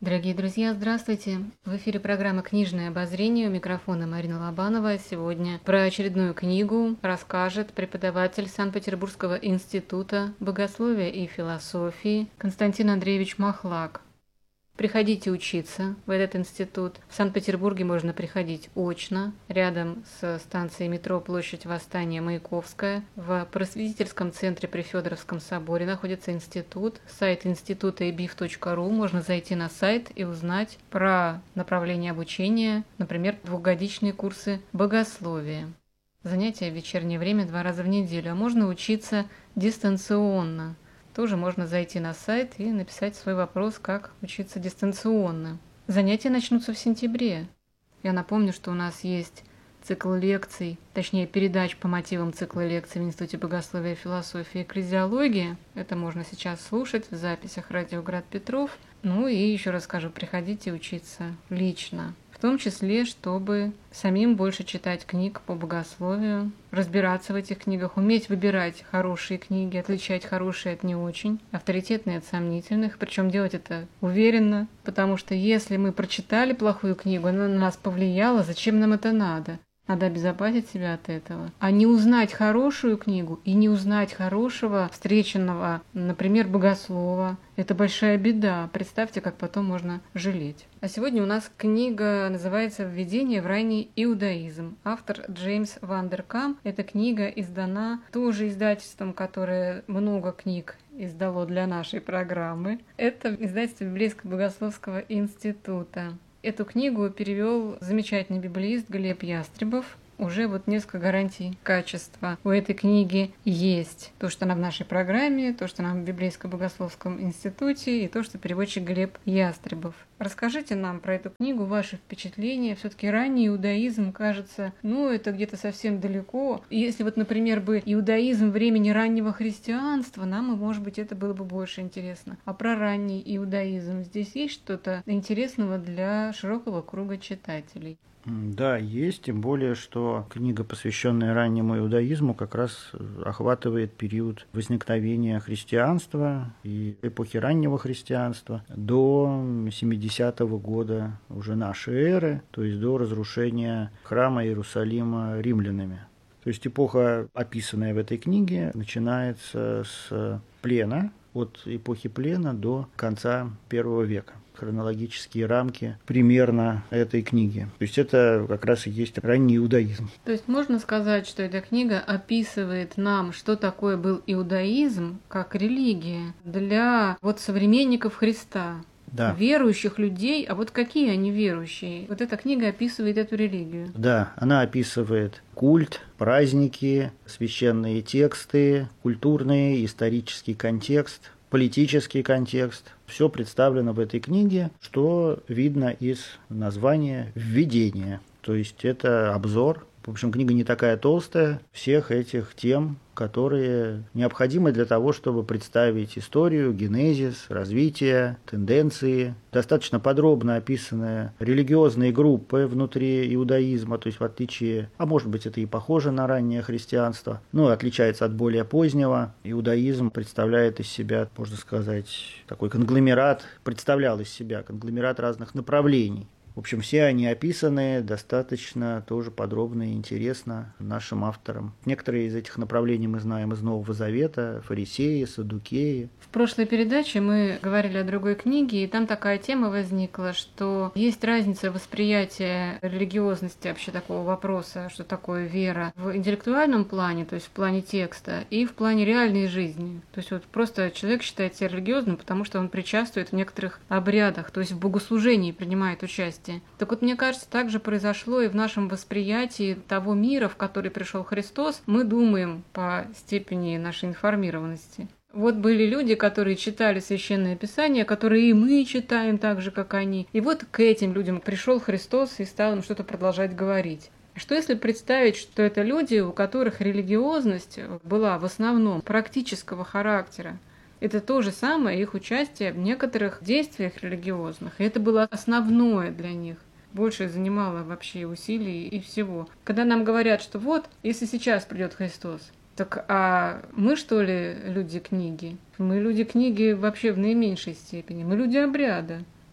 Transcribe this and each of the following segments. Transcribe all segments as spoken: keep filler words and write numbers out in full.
Дорогие друзья, здравствуйте! В эфире программа «Книжное обозрение», у микрофона Марина Лобанова. Сегодня про очередную книгу расскажет преподаватель Санкт-Петербургского института богословия и философии Константин Андреевич Махлак. Приходите учиться в этот институт. В Санкт-Петербурге можно приходить очно, рядом с станцией метро Площадь Восстания Маяковская. В просветительском центре при Федоровском соборе находится институт. Сайт института и биф точка ру. Можно зайти на сайт и узнать про направление обучения, например, двухгодичные курсы богословия. Занятия в вечернее время два раза в неделю, а можно учиться дистанционно. Тоже можно зайти на сайт и написать свой вопрос, как учиться дистанционно. Занятия начнутся в сентябре. Я напомню, что у нас есть цикл лекций, точнее передач по мотивам цикла лекций в Институте богословия, философии и экклезиологии. Это можно сейчас слушать в записях «Радио Град Петров». Ну и еще раз скажу, приходите учиться лично. В том числе, чтобы самим больше читать книг по богословию, разбираться в этих книгах, уметь выбирать хорошие книги, отличать хорошие от не очень, авторитетные от сомнительных, причем делать это уверенно, потому что если мы прочитали плохую книгу, она на нас повлияла, зачем нам это надо? Надо обезопасить себя от этого. А не узнать хорошую книгу и не узнать хорошего, встреченного, например, богослова, это большая беда. Представьте, как потом можно жалеть. А сегодня у нас книга называется «Введение в ранний иудаизм». Автор Джеймс Вандеркам. Эта книга издана тоже издательством, которое много книг издало для нашей программы. Это издательство Библейско-богословского института. Эту книгу перевел замечательный библеист Глеб Ястребов. Уже вот несколько гарантий качества у этой книги есть. То, что она в нашей программе, то, что она в Библейско-богословском институте, и то, что переводчик Глеб Ястребов. Расскажите нам про эту книгу, ваши впечатления. Все-таки ранний иудаизм, кажется, ну, это где-то совсем далеко. И если вот, например, бы иудаизм времени раннего христианства, нам, может быть, это было бы больше интересно. А про ранний иудаизм здесь есть что-то интересного для широкого круга читателей? Да, есть, тем более, что книга, посвященная раннему иудаизму, как раз охватывает период возникновения христианства и эпохи раннего христианства до семидесятого года уже нашей эры, то есть до разрушения храма Иерусалима римлянами. То есть эпоха, описанная в этой книге, начинается с плена, от эпохи плена до конца первого века. Хронологические рамки примерно этой книги. То есть это как раз и есть ранний иудаизм. То есть можно сказать, что эта книга описывает нам, что такое был иудаизм как религия для вот современников Христа. Да. Верующих людей, а вот какие они верующие? Вот эта книга описывает эту религию. Да, она описывает культ, праздники, священные тексты, культурный, исторический контекст, политический контекст. Все представлено в этой книге, что видно из названия «Введение». То есть это обзор. В общем, книга не такая толстая всех этих тем, которые необходимы для того, чтобы представить историю, генезис, развитие, тенденции. Достаточно подробно описаны религиозные группы внутри иудаизма, то есть в отличие, а может быть это и похоже на раннее христианство, но отличается от более позднего. Иудаизм представляет из себя, можно сказать, такой конгломерат, представлял из себя конгломерат разных направлений. В общем, все они описаны достаточно тоже подробно и интересно нашим авторам. Некоторые из этих направлений мы знаем из Нового Завета: фарисеи, саддукеи. В прошлой передаче мы говорили о другой книге, и там такая тема возникла, что есть разница восприятия религиозности, вообще такого вопроса, что такое вера, в интеллектуальном плане, то есть в плане текста, и в плане реальной жизни. То есть вот просто человек считает себя религиозным, потому что он причастует в некоторых обрядах, то есть в богослужении принимает участие. Так вот, мне кажется, так же произошло и в нашем восприятии того мира, в который пришел Христос. Мы думаем по степени нашей информированности. Вот были люди, которые читали Священное Писание, которые и мы читаем так же, как они. И вот к этим людям пришел Христос и стал им что-то продолжать говорить. Что если представить, что это люди, у которых религиозность была в основном практического характера? Это то же самое их участие в некоторых действиях религиозных. И это было основное для них. Больше занимало вообще усилий и всего. Когда нам говорят, что вот, если сейчас придет Христос, так а мы что ли люди книги? Мы люди книги вообще в наименьшей степени. Мы люди обряда.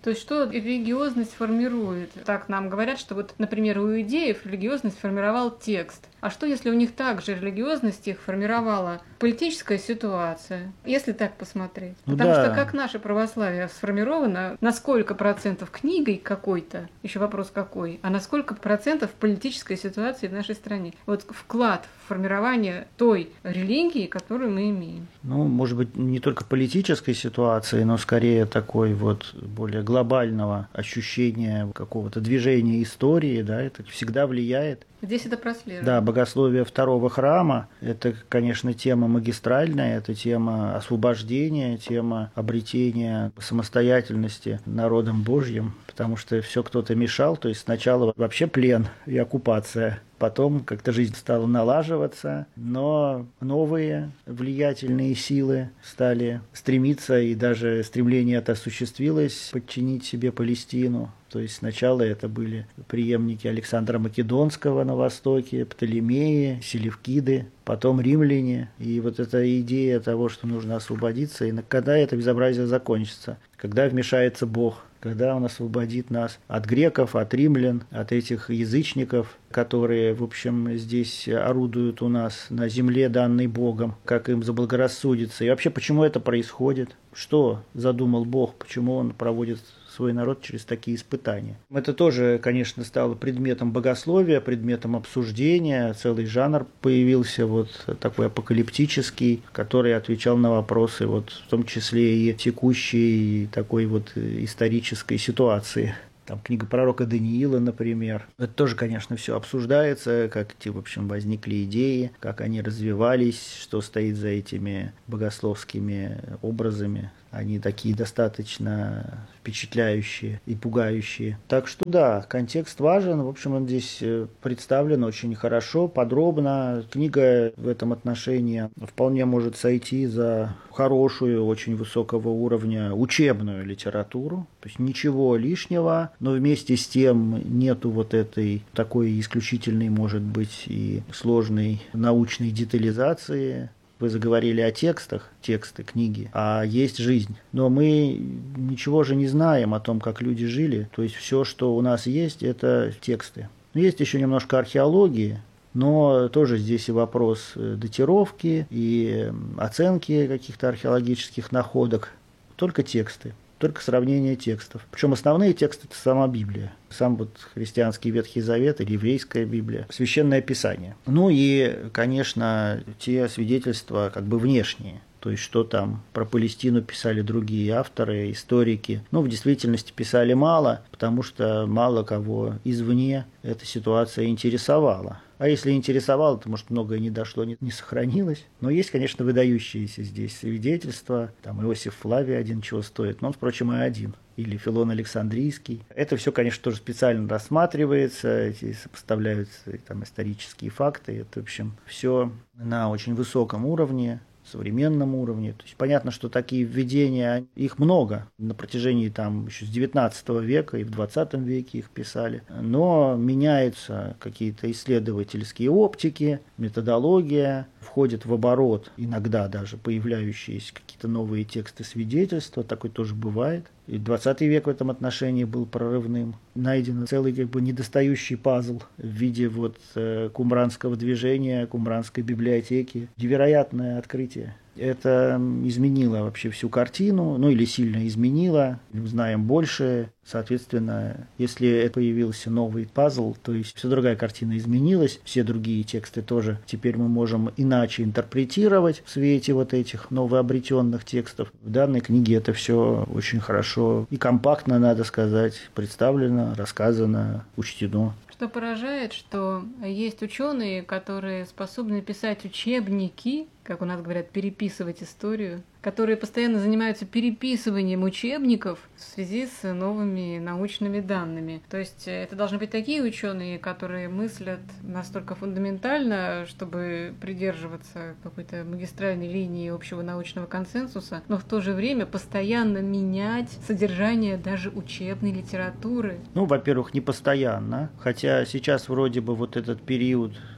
То есть что религиозность формирует? Так нам говорят, что вот, например, у иудеев религиозность формировал текст. А что, если у них также религиозность их формировала политическая ситуация, если так посмотреть? Ну Потому да. что как наше православие сформировано, на сколько процентов книгой какой-то, еще вопрос какой, а на сколько процентов политической ситуации в нашей стране? Вот вклад в формирование той религии, которую мы имеем. Ну, может быть, не только политической ситуации, но скорее такой вот более глобального ощущения какого-то движения истории, да, это всегда влияет. Здесь это прослеживается. Да, богословие второго храма – это, конечно, тема магистральная, это тема освобождения, тема обретения самостоятельности народом Божьим, потому что все кто-то мешал, то есть сначала вообще плен и оккупация, потом как-то жизнь стала налаживаться, но новые влиятельные силы стали стремиться, и даже стремление это осуществилось, подчинить себе Палестину. То есть сначала это были преемники Александра Македонского на востоке, Птолемеи, Селевкиды, потом римляне. И вот эта идея того, что нужно освободиться, и когда это безобразие закончится, когда вмешается Бог, когда Он освободит нас от греков, от римлян, от этих язычников, которые, в общем, здесь орудуют у нас на земле, данной Богом, как им заблагорассудится. И вообще, почему это происходит? Что задумал Бог? Почему Он проводит свой народ через такие испытания? Это тоже, конечно, стало предметом богословия, предметом обсуждения. Целый жанр появился вот такой апокалиптический, который отвечал на вопросы, вот, в том числе и текущей такой вот исторической ситуации. Там книга пророка Даниила, например. Это тоже, конечно, все обсуждается, как эти, в общем, возникли идеи, как они развивались, что стоит за этими богословскими образами. Они такие достаточно впечатляющие и пугающие. Так что да, контекст важен. В общем, он здесь представлен очень хорошо, подробно. Книга в этом отношении вполне может сойти за хорошую, очень высокого уровня учебную литературу. То есть ничего лишнего, но вместе с тем нету вот этой такой исключительной, может быть, и сложной научной детализации. Вы заговорили о текстах, тексты, книги, а есть жизнь. Но мы ничего же не знаем о том, как люди жили. То есть все, что у нас есть, это тексты. Есть еще немножко археологии, но тоже здесь и вопрос датировки, и оценки каких-то археологических находок. Только тексты. Только сравнение текстов. Причем основные тексты – это сама Библия. Сам вот христианский Ветхий Завет или еврейская Библия. Священное Писание. Ну и, конечно, те свидетельства как бы внешние. То есть, что там про Палестину писали другие авторы, историки. Ну, в действительности писали мало, потому что мало кого извне эта ситуация интересовала. А если интересовало, то, может, многое не дошло, не, не сохранилось. Но есть, конечно, выдающиеся здесь свидетельства. Там Иосиф Флавий один чего стоит, но он, впрочем, и один. Или Филон Александрийский. Это все, конечно, тоже специально рассматривается, эти сопоставляются там исторические факты. Это, в общем, все на очень высоком уровне, современном уровне. То есть понятно, что такие введения, их много. На протяжении там еще с девятнадцатого века и в двадцатом веке их писали. Но меняются какие-то исследовательские оптики, методология, входят в оборот иногда даже появляющиеся какие-то новые тексты свидетельства. Такое тоже бывает. И двадцатый век в этом отношении был прорывным. Найден целый как бы недостающий пазл в виде вот э, кумранского движения, кумранской библиотеки. Невероятное открытие. Это изменило вообще всю картину, ну или сильно изменило. Знаем больше. Соответственно, если появился новый пазл, то есть вся другая картина изменилась, все другие тексты тоже теперь мы можем иначе интерпретировать в свете вот этих новообретенных текстов. В данной книге это все очень хорошо и компактно, надо сказать, представлено, рассказано, учтено. Что поражает, что есть ученые, которые способны писать учебники, как у нас говорят, переписывать историю, которые постоянно занимаются переписыванием учебников в связи с новыми научными данными. То есть это должны быть такие ученые, которые мыслят настолько фундаментально, чтобы придерживаться какой-то магистральной линии общего научного консенсуса, но в то же время постоянно менять содержание даже учебной литературы. Ну, во-первых, не постоянно, хотя сейчас вроде бы вот этот период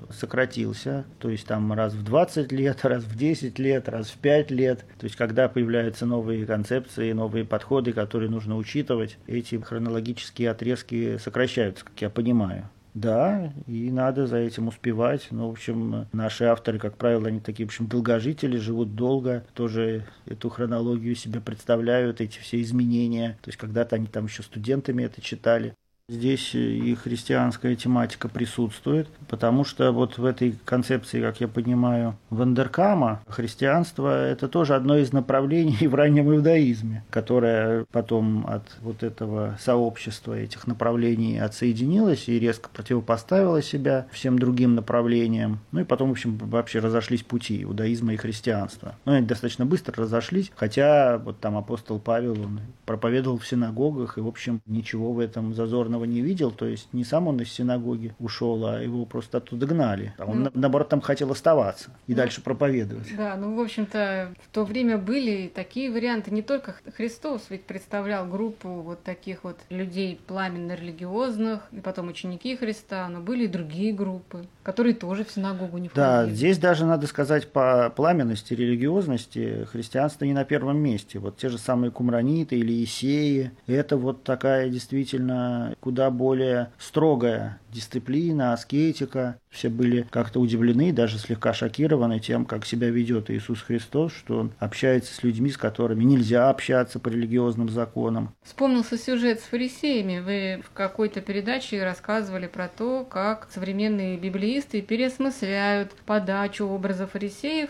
сократился, то есть там раз в двадцать лет, раз в десять лет, раз в пять лет. То есть когда появляются новые концепции, новые подходы, которые нужно учитывать, эти хронологические отрезки сокращаются, как я понимаю. Да, и надо за этим успевать. Ну, в общем, наши авторы, как правило, они такие, в общем, долгожители, живут долго, тоже эту хронологию себе представляют, эти все изменения. То есть когда-то они там еще студентами это читали. Здесь и христианская тематика присутствует, потому что вот в этой концепции, как я понимаю, Вандеркама, христианство – это тоже одно из направлений в раннем иудаизме, которое потом от вот этого сообщества этих направлений отсоединилось и резко противопоставило себя всем другим направлениям. Ну и потом, в общем, вообще разошлись пути иудаизма и христианства. Но они достаточно быстро разошлись, хотя вот там апостол Павел, он проповедовал в синагогах, и, в общем, ничего в этом зазорного не видел, то есть не сам он из синагоги ушел, а его просто оттуда гнали. А он, ну, наоборот, там хотел оставаться и ну, дальше проповедовать. Да, ну, в общем-то, в то время были такие варианты. Не только Христос ведь представлял группу вот таких вот людей пламенно-религиозных, и потом ученики Христа, но были и другие группы, которые тоже в синагогу не входили. Да, здесь даже, надо сказать, по пламенности, религиозности христианство не на первом месте. Вот те же самые кумраниты или есеи, это вот такая действительно куда более строгая дисциплина, аскетика. Все были как-то удивлены, даже слегка шокированы тем, как себя ведет Иисус Христос, что Он общается с людьми, с которыми нельзя общаться по религиозным законам. Вспомнился сюжет с фарисеями. Вы в какой-то передаче рассказывали про то, как современные библеисты переосмысляют подачу образа фарисеев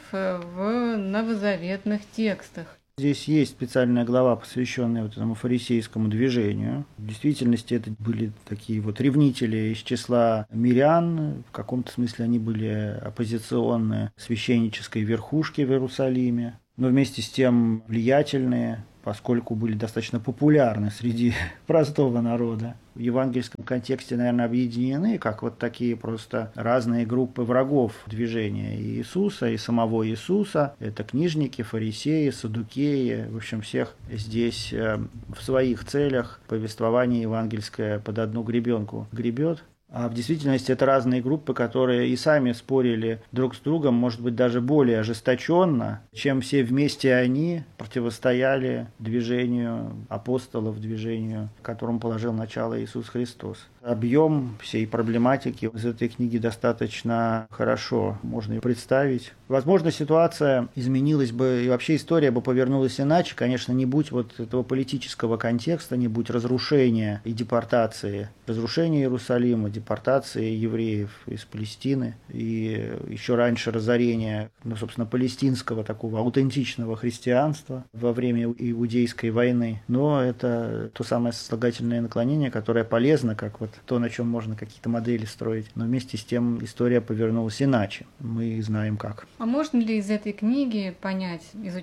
в новозаветных текстах. Здесь есть специальная глава, посвященная вот этому фарисейскому движению. В действительности это были такие вот ревнители из числа мирян. В каком-то смысле они были оппозиционные священнической верхушке в Иерусалиме, но вместе с тем влиятельные, поскольку были достаточно популярны среди простого народа. В евангельском контексте, наверное, объединены как вот такие просто разные группы врагов движения Иисуса и самого Иисуса. Это книжники, фарисеи, саддукеи, в общем, всех здесь в своих целях повествование евангельское под одну гребенку гребет. А в действительности это разные группы, которые и сами спорили друг с другом, может быть, даже более ожесточенно, чем все вместе они противостояли движению апостолов, движению, которому положил начало Иисус Христос. Объем всей проблематики из этой книги достаточно хорошо можно ее представить. Возможно, ситуация изменилась бы, и вообще история бы повернулась иначе, конечно, не будь вот этого политического контекста, не будь разрушения и депортации, разрушения Иерусалима, депортации евреев из Палестины, и еще раньше разорения, ну, собственно, палестинского такого аутентичного христианства во время Иудейской войны. Но это то самое сослагательное наклонение, которое полезно, как вот то, на чем можно какие-то модели строить. Но вместе с тем история повернулась иначе. Мы знаем как. А можно ли из этой книги понять,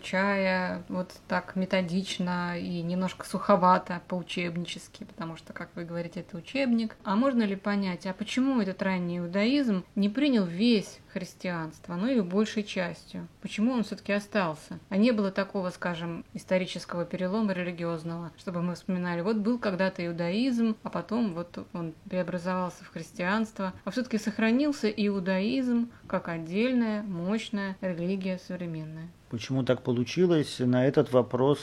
изучая вот так методично и немножко суховато по-учебнически, потому что, как вы говорите, это учебник, а можно ли понять, а почему этот ранний иудаизм не принял весь христианство, ну или большей частью? Почему он все-таки остался? А не было такого, скажем, исторического перелома религиозного, чтобы мы вспоминали, вот был когда-то иудаизм, а потом вот он преобразовался в христианство, а все-таки сохранился иудаизм как отдельная, мощная религия современная. Почему так получилось? На этот вопрос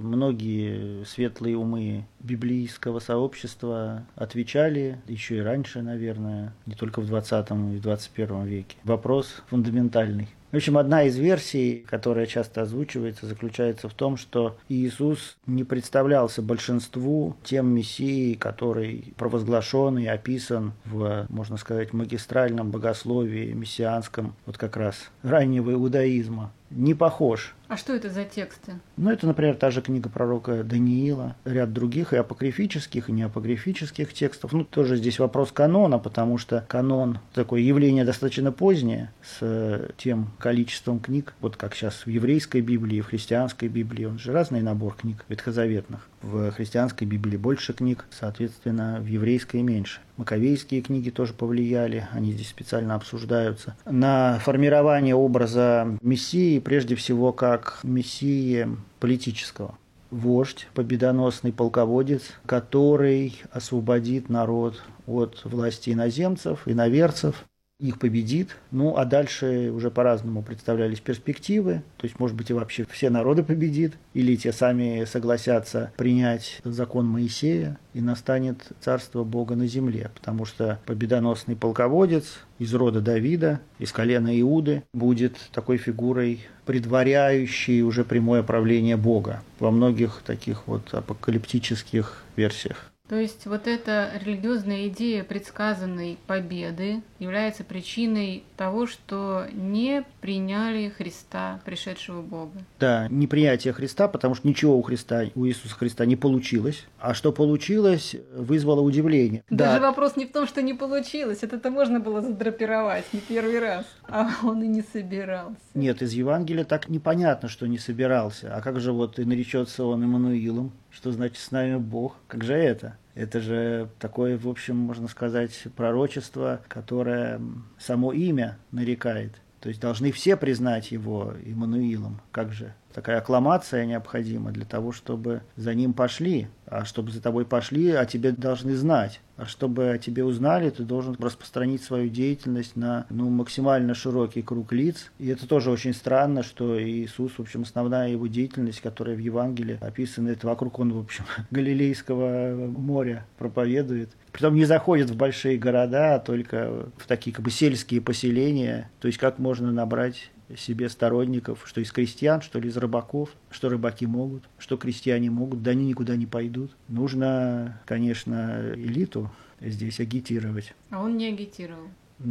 многие светлые умы библейского сообщества отвечали еще и раньше, наверное, не только в двадцатом и в двадцать первом веке. Вопрос фундаментальный. В общем, одна из версий, которая часто озвучивается, заключается в том, что Иисус не представлялся большинству тем мессией, который провозглашен и описан в, можно сказать, магистральном богословии мессианском, вот как раз раннего иудаизма. Не похож. А что это за тексты? Ну, это, например, та же книга пророка Даниила, ряд других и апокрифических, и неапокрифических текстов. Ну, тоже здесь вопрос канона, потому что канон – такое явление достаточно позднее, с тем количеством книг, вот как сейчас в еврейской Библии, в христианской Библии, он же разный набор книг ветхозаветных. В христианской Библии больше книг, соответственно, в еврейской меньше. Маковейские книги тоже повлияли, они здесь специально обсуждаются. На формирование образа Мессии, прежде всего, как Мессии политического. Вождь, победоносный полководец, который освободит народ от власти иноземцев, иноверцев. их победит. Ну, а дальше уже по-разному представлялись перспективы. То есть, может быть, и вообще все народы победит, или те сами согласятся принять закон Моисея, и настанет царство Бога на земле. Потому что победоносный полководец из рода Давида, из колена Иуды, будет такой фигурой, предваряющей уже прямое правление Бога во многих таких вот апокалиптических версиях. То есть вот эта религиозная идея предсказанной победы является причиной того, что не приняли Христа, пришедшего Бога. Да, неприятие Христа, потому что ничего у Христа, у Иисуса Христа не получилось, а что получилось, вызвало удивление. Даже да. Вопрос не в том, что не получилось, это-то можно было задрапировать не первый раз, а он и не собирался. Нет, из Евангелия так непонятно, что не собирался. А как же вот и наречется он Иммануилом? Что значит с нами Бог? Как же это? Это же такое, в общем, можно сказать, пророчество, которое само имя нарекает. То есть должны все признать его Иммануилом. Как же? Такая аккламация необходима для того, чтобы за ним пошли. А чтобы за тобой пошли, о тебе должны знать. А чтобы о тебе узнали, ты должен распространить свою деятельность на ну, максимально широкий круг лиц. И это тоже очень странно, что Иисус, в общем, основная его деятельность, которая в Евангелии описана, это вокруг он, в общем, Галилейского моря проповедует. Притом не заходит в большие города, а только в такие как бы сельские поселения. То есть как можно набрать себе сторонников, что из крестьян, что ли из рыбаков, что рыбаки могут, что крестьяне могут, да они никуда не пойдут. Нужно, конечно, элиту здесь агитировать. А он не агитировал?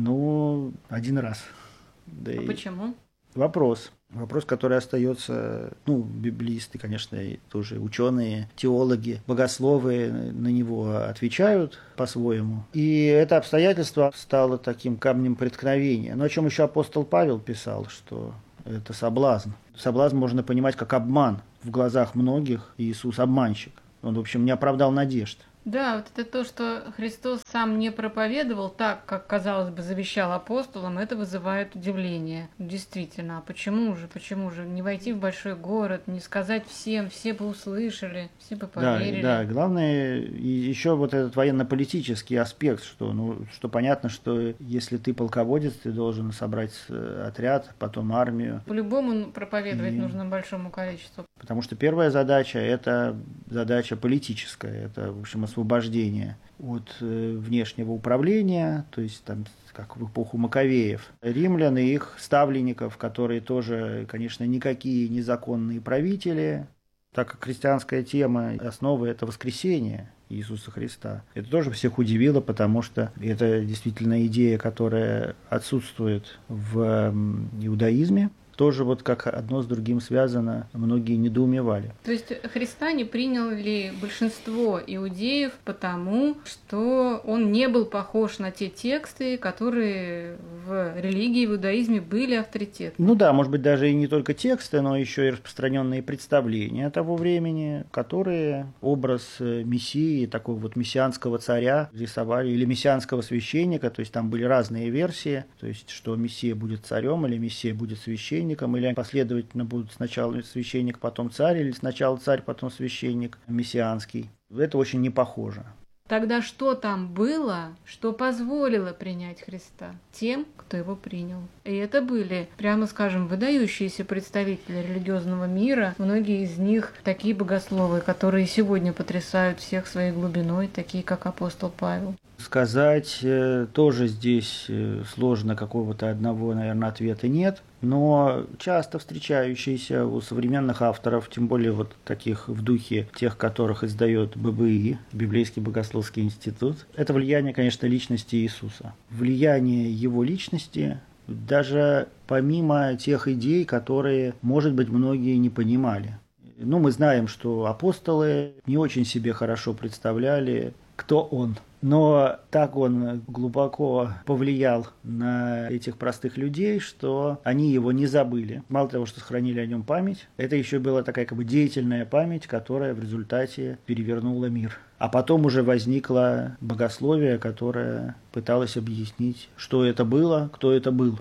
Ну, один раз. Да а и... почему? Вопрос. Вопрос, который остается, ну, библисты, конечно, и тоже ученые, теологи, богословы на него отвечают по-своему. И это обстоятельство стало таким камнем преткновения. Но о чем еще апостол Павел писал, что это соблазн. Соблазн можно понимать как обман. В глазах многих Иисус обманщик. Он, в общем, не оправдал надежд. Да, вот это то, что Христос сам не проповедовал так, как, казалось бы, завещал апостолам, это вызывает удивление. Действительно, а почему же, почему же не войти в большой город, не сказать всем, все бы услышали, все бы поверили? Да, да, главное, и еще вот этот военно-политический аспект, что, ну, что понятно, что если ты полководец, ты должен собрать отряд, потом армию. По-любому проповедовать и... нужно большому количеству. Потому что первая задача – это задача политическая, это, в общем, освобождение от э, внешнего управления, то есть там, как в эпоху Маковеев. Римлян и их ставленников, которые тоже, конечно, никакие незаконные правители, так как христианская тема, основа – это воскресение Иисуса Христа. Это тоже всех удивило, потому что это действительно идея, которая отсутствует в иудаизме. Тоже вот как одно с другим связано, многие недоумевали. То есть Христа не приняли большинство иудеев потому, что он не был похож на те тексты, которые в религии, в иудаизме были авторитетны. Ну да, может быть, даже и не только тексты, но еще и распространенные представления того времени, которые образ Мессии, такого вот мессианского царя рисовали, или мессианского священника, то есть там были разные версии, то есть что Мессия будет царем, или Мессия будет священником, или последовательно будут сначала священник, потом царь, или сначала царь, потом священник мессианский. Это очень не похоже. Тогда что там было, что позволило принять Христа тем, кто его принял? И это были, прямо скажем, выдающиеся представители религиозного мира. Многие из них такие богословы, которые сегодня потрясают всех своей глубиной, такие как апостол Павел. Сказать э, тоже здесь э, сложно, какого-то одного, наверное, ответа нет, но часто встречающийся у современных авторов, тем более вот таких в духе тех, которых издает бэ бэ и, Библейский богословский институт, это влияние, конечно, личности Иисуса. Влияние его личности даже помимо тех идей, которые, может быть, многие не понимали. Ну, мы знаем, что апостолы не очень себе хорошо представляли, кто он. Но так он глубоко повлиял на этих простых людей, что они его не забыли. Мало того, что сохранили о нем память, это еще была такая как бы деятельная память, которая в результате перевернула мир. А потом уже возникло богословие, которое пыталось объяснить, что это было, кто это был.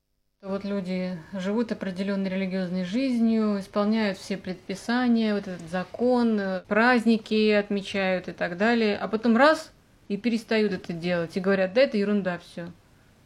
Вот люди живут определенной религиозной жизнью, исполняют все предписания, вот этот закон, праздники отмечают и так далее, а потом раз – и перестают это делать, и говорят, да это ерунда все.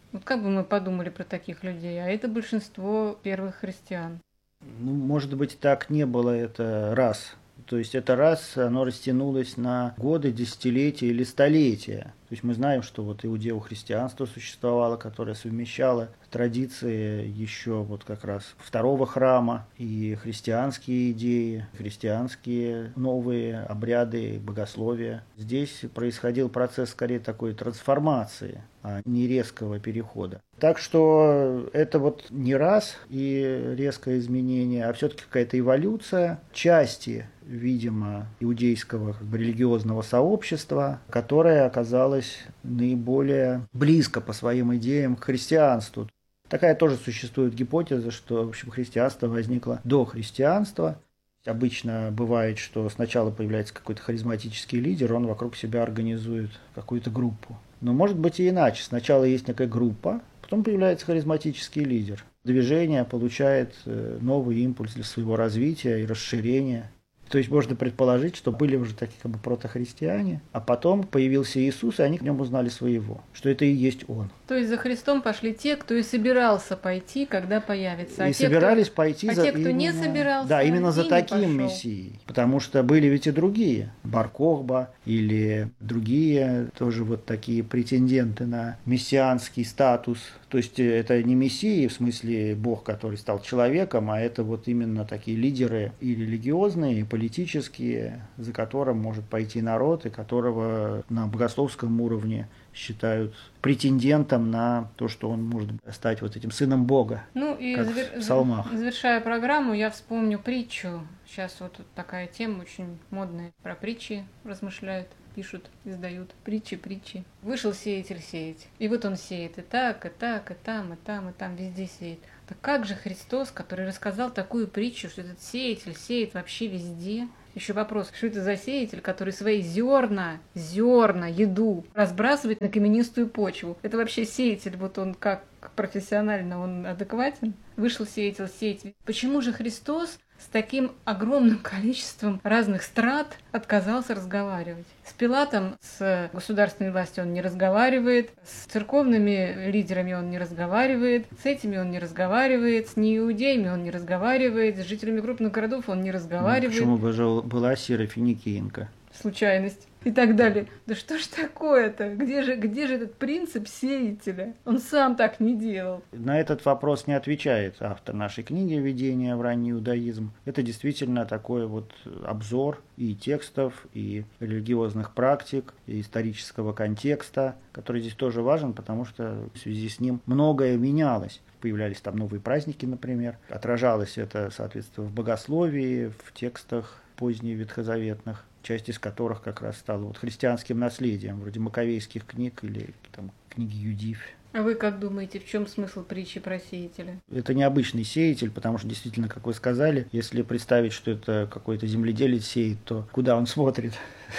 Вот как бы мы подумали про таких людей, а это большинство первых христиан. Ну, может быть, так не было это раз. То есть это раз, оно растянулось на годы, десятилетия или столетия. То есть мы знаем, что вот иудео-христианство существовало, которое совмещало традиции еще вот как раз второго храма и христианские идеи, христианские новые обряды, богословия. Здесь происходил процесс скорее такой трансформации, а не резкого перехода. Так что это вот не раз и резкое изменение, а все-таки какая-то эволюция части, видимо, иудейского как бы, религиозного сообщества, которое оказалось наиболее близко по своим идеям к христианству. Такая тоже существует гипотеза, что в общем, христианство возникло до христианства. Обычно бывает, что сначала появляется какой-то харизматический лидер, он вокруг себя организует какую-то группу. Но может быть и иначе. Сначала есть некая группа, потом появляется харизматический лидер. Движение получает новый импульс для своего развития и расширения. То есть можно предположить, что были уже такие как бы протохристиане, а потом появился Иисус, и они к нему узнали своего, что это и есть Он. То есть за Христом пошли те, кто и собирался пойти, когда появится. А и те, собирались кто... пойти а за... те, кто именно... не собирался, да, именно за и таким не пошел. Мессией. Потому что были ведь и другие, Бар Кохба или другие тоже вот такие претенденты на мессианский статус. То есть это не Мессия, в смысле Бог, который стал человеком, а это вот именно такие лидеры и религиозные, и политические, за которым может пойти народ, и которого на богословском уровне считают претендентом на то, что он может стать вот этим сыном Бога, ну, и как завер... в псалмах. Завершая программу, я вспомню притчу. Сейчас вот тут такая тема очень модная. Про притчи размышляют, пишут, издают. Притчи, притчи. Вышел сеятель сеять. И вот он сеет и так, и так, и там, и там, и там, везде сеет. Так как же Христос, который рассказал такую притчу, что этот сеятель сеет вообще везде? Еще вопрос, что это за сеятель, который свои зерна, зерна, еду разбрасывает на каменистую почву? Это вообще сеятель, вот он как профессионально, он адекватен? Вышел сеятель сеять. Почему же Христос с таким огромным количеством разных страт отказался разговаривать? С Пилатом, с государственной властью он не разговаривает, с церковными лидерами он не разговаривает, с этими он не разговаривает, с неиудеями он не разговаривает, с жителями крупных городов он не разговаривает. Ну, почему же была сирофиникиенка? Случайность. И так далее. Да что ж такое-то? Где же, где же этот принцип сеятеля? Он сам так не делал. На этот вопрос не отвечает автор нашей книги «Введение в ранний иудаизм». Это действительно такой вот обзор и текстов, и религиозных практик, и исторического контекста, который здесь тоже важен, потому что в связи с ним многое менялось. Появлялись там новые праздники, например. Отражалось это, соответственно, в богословии, в текстах поздневетхозаветных, часть из которых как раз стала вот христианским наследием, вроде маковейских книг или там, книги Юдифь. А вы как думаете, в чем смысл притчи про сеятеля? Это необычный сеятель, потому что действительно, как вы сказали, если представить, что это какой-то земледелец сеет, то куда он смотрит?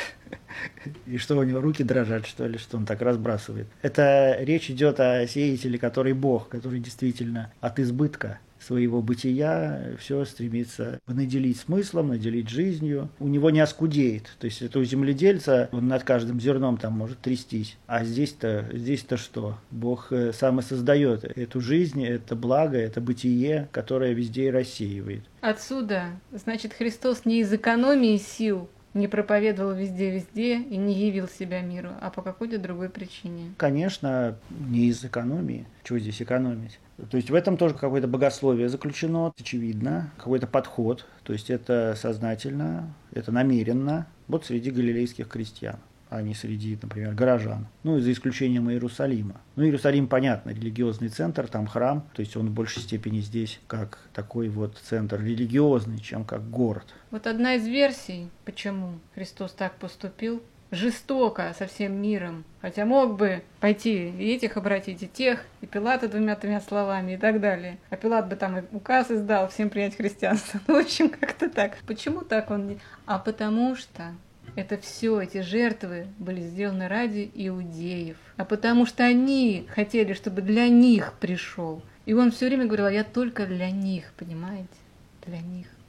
И что у него руки дрожат, что ли, что он так разбрасывает. Это речь идет о сеятеле, который Бог, который действительно от избытка своего бытия все стремится наделить смыслом, наделить жизнью. У него не оскудеет. То есть это у земледельца, он над каждым зерном там может трястись. А здесь-то, здесь-то что? Бог сам и создает эту жизнь, это благо, это бытие, которое везде и рассеивает. Отсюда, значит, Христос не из экономии сил не проповедовал везде-везде и не явил себя миру, а по какой-то другой причине. Конечно, не из экономии. Чего здесь экономить? То есть в этом тоже какое-то богословие заключено, очевидно, какой-то подход. То есть это сознательно, это намеренно. Вот среди галилейских крестьян, а не среди, например, горожан. Ну, и за исключением Иерусалима. Ну, Иерусалим, понятно, религиозный центр, там храм, то есть он в большей степени здесь как такой вот центр религиозный, чем как город. Вот одна из версий, почему Христос так поступил, жестоко со всем миром, хотя мог бы пойти и этих обратить, и тех, и Пилата двумя-тремя словами и так далее. А Пилат бы там и указ издал всем принять христианство. Ну, в общем, как-то так. Почему так он не... А потому что это все, эти жертвы были сделаны ради иудеев. А потому что они хотели, чтобы для них пришел. И он все время говорил, а я только для них, понимаете? Для них.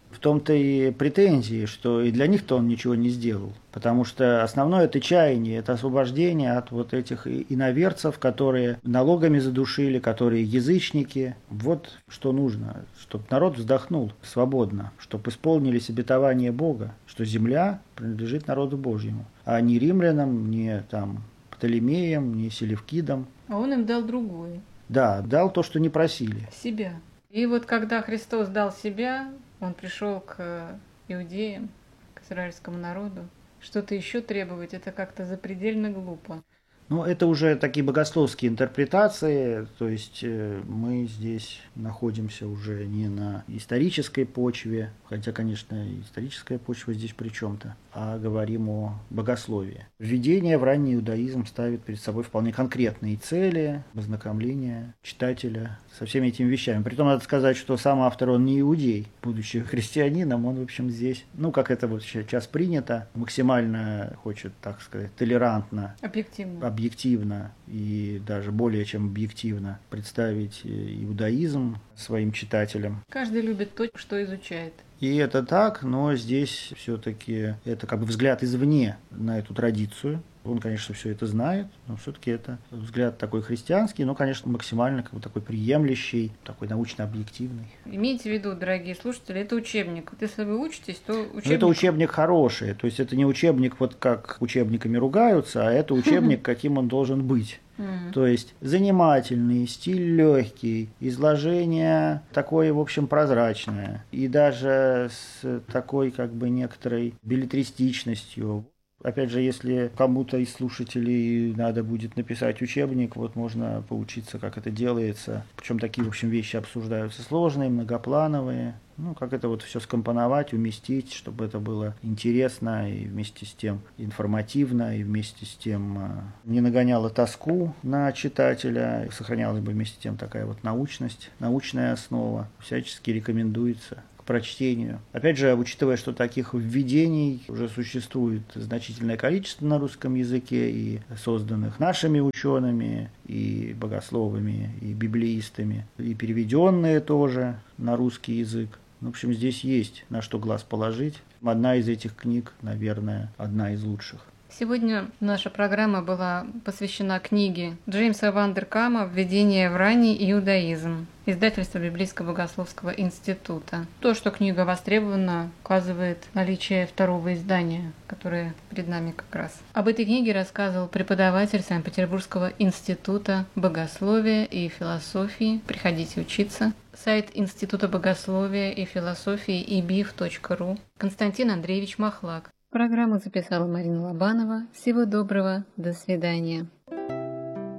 В том-то и претензии, что и для них-то он ничего не сделал. Потому что основное это чаяние, это освобождение от вот этих иноверцев, которые налогами задушили, которые язычники. Вот что нужно, чтобы народ вздохнул свободно, чтобы исполнились обетования Бога, что земля принадлежит народу Божьему, а не римлянам, не там Птолемеям, не Селевкидам. А он им дал другое. Да, дал то, что не просили. Себя. И вот когда Христос дал себя, он пришел к иудеям, к израильскому народу. Что-то еще требовать, это как-то запредельно глупо. Ну, это уже такие богословские интерпретации, то есть мы здесь находимся уже не на исторической почве, хотя, конечно, историческая почва здесь при чем-то, а говорим о богословии. Введение в ранний иудаизм ставит перед собой вполне конкретные цели, ознакомления читателя со всеми этими вещами. Притом надо сказать, что сам автор, он не иудей, будучи христианином, он, в общем, здесь, ну, как это вот сейчас принято, максимально хочет, так сказать, толерантно, объективно, объективно и даже более чем объективно представить иудаизм своим читателям. Каждый любит то, что изучает. И это так, но здесь все-таки это как бы взгляд извне на эту традицию. Он, конечно, все это знает, но все-таки это взгляд такой христианский, но, конечно, максимально как бы такой приемлющий, такой научно-объективный. Имейте в виду, дорогие слушатели, это учебник. Если вы учитесь, то учебник... Но это учебник хороший, то есть это не учебник, вот как учебниками ругаются, а это учебник, каким он должен быть. То есть занимательный, стиль легкий, изложение такое, в общем, прозрачное. И даже с такой, как бы, некоторой беллетристичностью. Опять же, если кому-то из слушателей надо будет написать учебник, вот можно поучиться, как это делается. Причем такие, в общем, вещи обсуждаются сложные, многоплановые. Ну, как это вот все скомпоновать, уместить, чтобы это было интересно и вместе с тем информативно, и вместе с тем не нагоняло тоску на читателя, и сохранялась бы вместе с тем такая вот научность, научная основа. Всячески рекомендуется к прочтению. Опять же, учитывая, что таких введений уже существует значительное количество на русском языке, и созданных нашими учеными, и богословами, и библеистами, и переведенные тоже на русский язык. В общем, здесь есть на что глаз положить. Одна из этих книг, наверное, одна из лучших. Сегодня наша программа была посвящена книге Джеймса Вандеркама «Введение в ранний иудаизм», издательство Библейско-богословского института. То, что книга востребована, указывает наличие второго издания, которое перед нами как раз. Об этой книге рассказывал преподаватель Санкт-Петербургского института богословия и философии. Приходите учиться. Сайт Института богословия и философии и би эф точка ру. Константин Андреевич Махлак. Программу записала Марина Лобанова. Всего доброго, до свидания.